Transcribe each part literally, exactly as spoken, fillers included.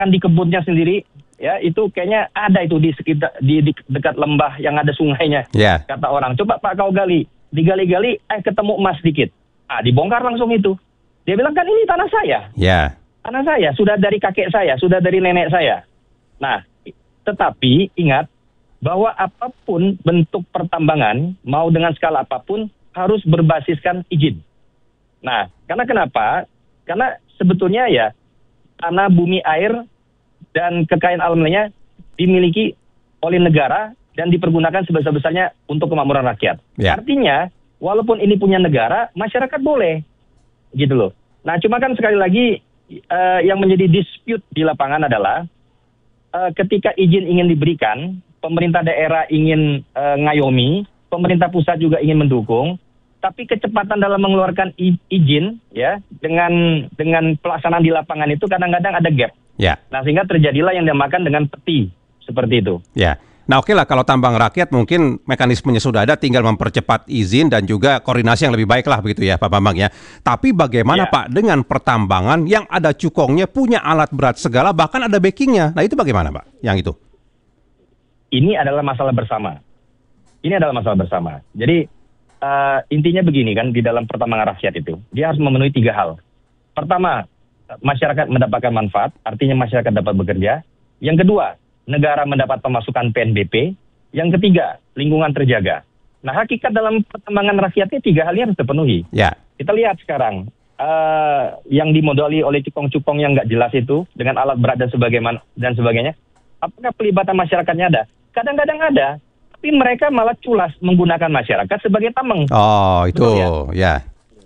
kan di kebunnya sendiri, ya itu kayaknya ada itu di sekitar di, di dekat lembah yang ada sungainya. Yeah. Kata orang, coba Pak kau gali, digali-gali, eh ketemu emas sedikit. Ah, dibongkar langsung itu. Dia bilang kan ini tanah saya. Yeah. Tanah saya sudah dari kakek saya, sudah dari nenek saya. Nah, tetapi ingat bahwa apapun bentuk pertambangan, mau dengan skala apapun, harus berbasiskan izin. Nah, karena kenapa? Karena sebetulnya ya tanah, bumi, air dan kekayaan alam lainnya dimiliki oleh negara dan dipergunakan sebesar-besarnya untuk kemakmuran rakyat. Ya. Artinya, walaupun ini punya negara, masyarakat boleh, gitu loh. Nah, cuma kan sekali lagi uh, yang menjadi dispute di lapangan adalah uh, ketika izin ingin diberikan, pemerintah daerah ingin uh, ngayomi, pemerintah pusat juga ingin mendukung, tapi kecepatan dalam mengeluarkan izin ya dengan dengan pelaksanaan di lapangan itu kadang-kadang ada gap. Ya. Nah, sehingga terjadilah yang dinamakan dengan peti seperti itu. Ya. Nah, oke lah kalau tambang rakyat mungkin mekanismenya sudah ada, tinggal mempercepat izin dan juga koordinasi yang lebih baik lah begitu ya Pak Bambang ya. Tapi bagaimana ya. Pak dengan pertambangan yang ada cukongnya, punya alat berat segala, bahkan ada backingnya. Nah itu bagaimana Pak yang itu? Ini adalah masalah bersama. Ini adalah masalah bersama. Jadi Uh, intinya begini kan, di dalam pertambangan rakyat itu, dia harus memenuhi tiga hal. Pertama, masyarakat mendapatkan manfaat, artinya masyarakat dapat bekerja. Yang kedua, negara mendapat pemasukan P N B P. Yang ketiga, lingkungan terjaga. Nah, hakikat dalam pertambangan rakyatnya tiga hal ini harus terpenuhi. Ya. Kita lihat sekarang, uh, yang dimodali oleh cukong-cukong yang nggak jelas itu, dengan alat berat dan sebagainya, dan sebagainya, apakah pelibatan masyarakatnya ada? Kadang-kadang ada. Tapi mereka malah culas menggunakan masyarakat sebagai tameng. Oh, itu Betul, ya. ya.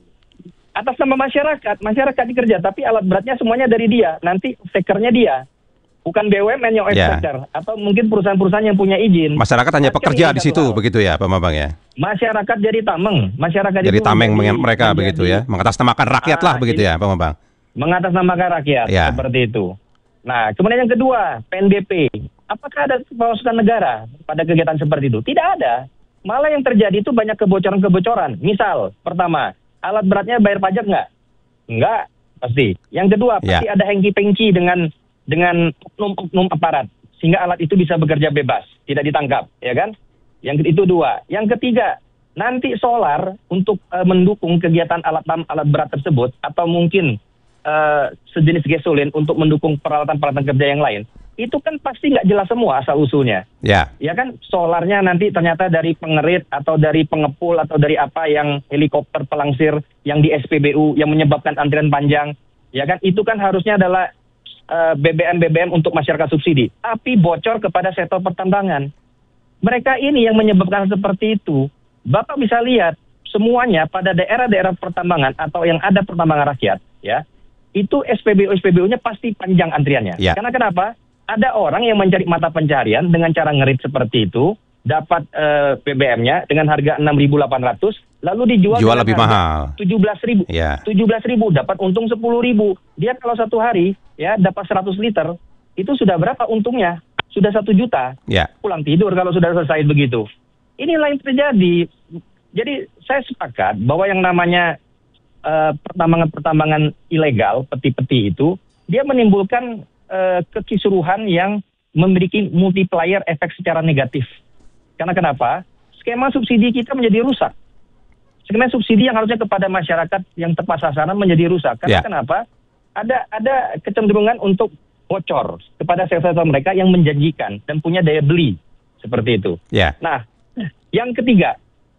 Atas nama masyarakat, masyarakat dikerja, tapi alat beratnya semuanya dari dia. Nanti takernya dia. Bukan B U M N yang Ya. taker, atau mungkin perusahaan-perusahaan yang punya izin. Masyarakat hanya Macam pekerja ini di situ kan, begitu ya Pak Bambang ya. masyarakat jadi tameng, masyarakat Jadi itu tameng menjadi- mereka menjadi- begitu ya, mengatasnamakan rakyat lah Ah, begitu ini- ya Pak Bambang. mengatasnamakan rakyat, Ya. seperti itu. Nah, kemudian yang kedua, P N B P. Apakah ada pemasukan negara pada kegiatan seperti itu? Tidak ada. Malah yang terjadi itu banyak kebocoran-kebocoran. Misal, pertama, alat beratnya bayar pajak nggak? Nggak, pasti. Yang kedua, Ya. pasti ada hengki-pengki dengan dengan oknum-oknum aparat. Sehingga alat itu bisa bekerja bebas, tidak ditangkap, ya kan? Yang itu dua. Yang ketiga, nanti solar untuk uh, mendukung kegiatan alat alat berat tersebut, atau mungkin uh, sejenis gasolin untuk mendukung peralatan-peralatan kerja yang lain, itu kan pasti nggak jelas semua asal-usulnya. Ya. Ya kan, solarnya nanti ternyata dari pengerit, atau dari pengepul, atau dari apa yang helikopter pelangsir, yang di S P B U, yang menyebabkan antrian panjang. Ya kan, itu kan harusnya adalah uh, B B M B B M untuk masyarakat subsidi. Tapi bocor kepada sektor pertambangan. Mereka ini yang menyebabkan seperti itu. Bapak bisa lihat, semuanya pada daerah-daerah pertambangan, atau yang ada pertambangan rakyat, ya, itu S P B U-S P B U-nya pasti panjang antriannya. Ya. Karena kenapa? Ada orang yang mencari mata pencaharian dengan cara ngerit seperti itu, dapat uh, B B M-nya dengan harga enam ribu delapan ratus, lalu dijual Jual dengan lebih harga mahal. tujuh belas ribu. Ya. tujuh belas ribu, dapat untung sepuluh ribu. Dia kalau satu hari ya dapat seratus liter, itu sudah berapa untungnya? Sudah satu juta. Ya. Pulang tidur kalau sudah selesai begitu. Inilah yang terjadi. Jadi saya sepakat bahwa yang namanya uh, pertambangan-pertambangan ilegal, peti-peti itu, dia menimbulkan uh, kekisruhan yang memiliki multiplier efek secara negatif. Karena kenapa? Skema subsidi kita menjadi rusak. Skema subsidi yang harusnya kepada masyarakat yang tepat sasaran menjadi rusak. Karena Ya. kenapa? Ada ada kecenderungan untuk bocor kepada sektor mereka yang menjanjikan dan punya daya beli seperti itu. Ya. Nah, yang ketiga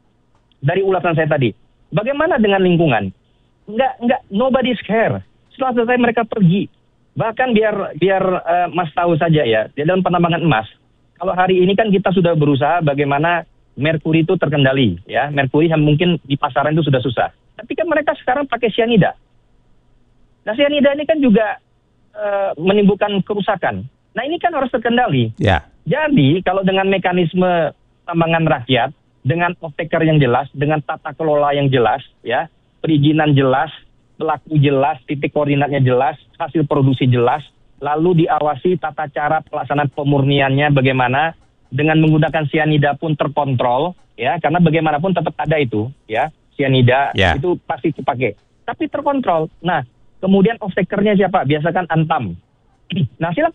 dari ulasan saya tadi, bagaimana dengan lingkungan? Enggak, enggak, nobody's care. Setelah selesai mereka pergi. Bahkan biar biar uh, Mas tahu saja ya, di dalam penambangan emas, kalau hari ini kan kita sudah berusaha bagaimana merkuri itu terkendali, ya. Merkuri yang mungkin di pasaran itu sudah susah. Tapi kan mereka sekarang pakai cyanida. Nah, cyanida ini kan juga uh, menimbulkan kerusakan. Nah, ini kan harus terkendali. Ya. Jadi, kalau dengan mekanisme tambangan rakyat, dengan off-taker yang jelas, dengan tata kelola yang jelas, ya, perizinan jelas, pelaku jelas, titik koordinatnya jelas, hasil produksi jelas, lalu diawasi tata cara pelaksanaan pemurniannya bagaimana, dengan menggunakan cyanida pun terkontrol, ya, karena bagaimanapun tetap ada itu, ya, cyanida Ya. itu pasti dipakai, tapi terkontrol. Nah, kemudian off-takernya siapa? Biasakan Antam, Nah, silakan